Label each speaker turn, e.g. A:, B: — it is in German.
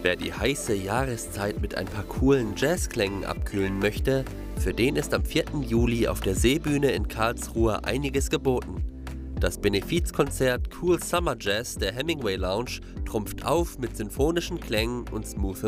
A: Wer die heiße Jahreszeit mit ein paar coolen Jazzklängen abkühlen möchte, für den ist am 4. Juli auf der Seebühne in Karlsruhe einiges geboten. Das Benefizkonzert Cool Summer Jazz der Hemingway Lounge trumpft auf mit sinfonischen Klängen und smoothem